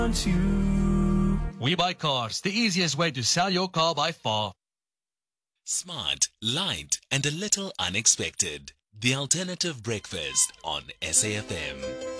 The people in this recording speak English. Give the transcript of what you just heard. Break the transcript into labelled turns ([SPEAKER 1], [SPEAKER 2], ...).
[SPEAKER 1] We Buy Cars, the easiest way to sell your car by far.
[SPEAKER 2] Smart, light, and a little unexpected. The Alternative Breakfast on SAFM.